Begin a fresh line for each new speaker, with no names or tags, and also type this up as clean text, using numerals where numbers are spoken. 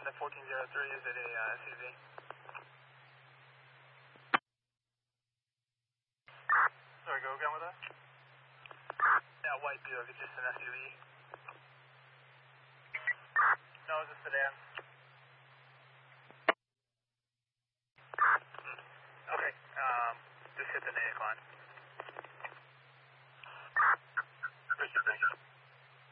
Honda 1403, is it a SUV? Sorry, go again with that? Yeah, white Buick, it's just an SUV. No, it's a sedan.